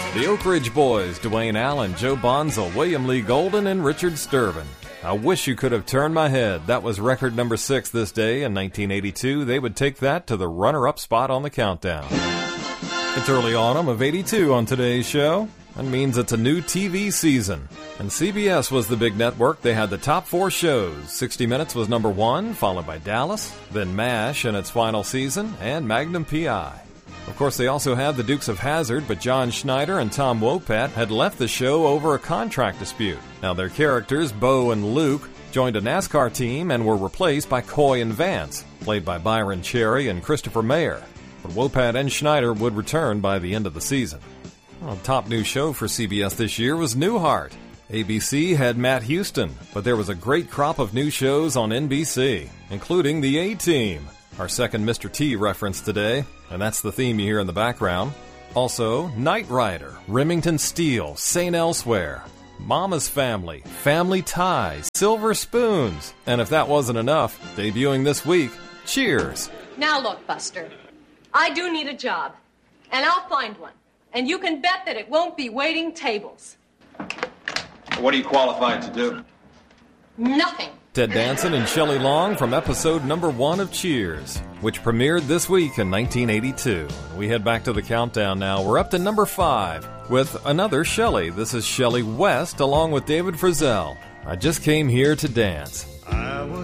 The Oak Ridge Boys, Dwayne Allen, Joe Bonzel, William Lee Golden, and Richard Sturban. I wish you could have turned my head. That was record number 6 this day in 1982. They would take that to the runner-up spot on the countdown. It's early autumn of 82 on today's show. That means it's a new TV season. And CBS was the big network. They had the top 4 shows. 60 Minutes was number 1, followed by Dallas, then MASH in its final season, and Magnum P.I. Of course, they also had the Dukes of Hazzard, but John Schneider and Tom Wopat had left the show over a contract dispute. Now, their characters, Bo and Luke, joined a NASCAR team and were replaced by Coy and Vance, played by Byron Cherry and Christopher Mayer. But Wopat and Schneider would return by the end of the season. Well, the top new show for CBS this year was Newhart. ABC had Matt Houston, but there was a great crop of new shows on NBC, including The A-Team, our second Mr. T reference today, and that's the theme you hear in the background. Also, Knight Rider, Remington Steele, St. Elsewhere, Mama's Family, Family Ties, Silver Spoons, and if that wasn't enough, debuting this week, Cheers. Now look, Buster, I do need a job, and I'll find one, and you can bet that it won't be waiting tables. What are you qualified to do? Nothing. Ted Danson and Shelley Long from episode number 1 of Cheers, which premiered this week in 1982. We head back to the countdown now. We're up to number 5 with another Shelley. This is Shelley West along with David Frizzell. I just came here to dance.